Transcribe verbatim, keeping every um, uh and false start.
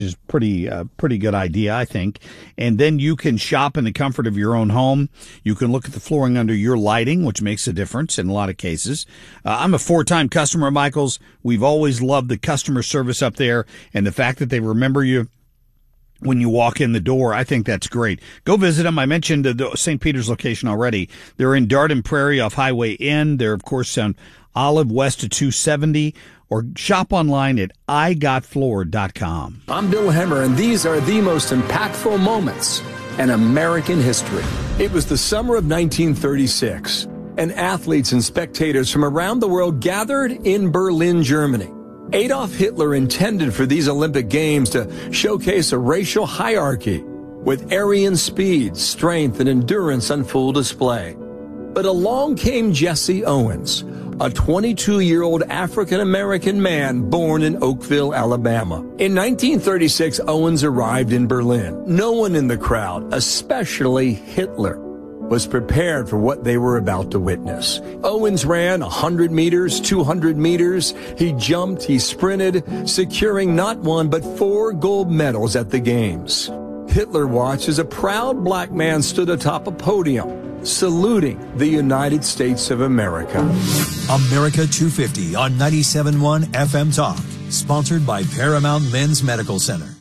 is pretty uh, pretty good idea, I think. And then you can shop in the comfort of your own home. You can look at the flooring under your lighting, which makes a difference in a lot of cases. Uh, I'm a four-time customer of Michael's. We've always loved the customer service up there, and the fact that they remember you when you walk in the door. I think that's great. Go visit them. I mentioned the Saint Peter's location already. They're in Darden Prairie off Highway N. They're, of course, on Olive west of two seventy, or shop online at i got floor dot com. I'm Bill Hemmer, and these are the most impactful moments in American history. It was the summer of nineteen thirty-six, and athletes and spectators from around the world gathered in Berlin, Germany. Adolf Hitler intended for these Olympic Games to showcase a racial hierarchy with Aryan speed, strength, and endurance on full display. But along came Jesse Owens, a twenty-two-year-old African-American man born in Oakville, Alabama. In nineteen thirty-six, Owens arrived in Berlin. No one in the crowd, especially Hitler, was prepared for what they were about to witness. Owens ran one hundred meters, two hundred meters. He jumped, he sprinted, securing not one but four gold medals at the Games. Hitler watched as a proud black man stood atop a podium, saluting the United States of America. America two fifty on ninety-seven point one F M Talk, sponsored by Paramount Men's Medical Center.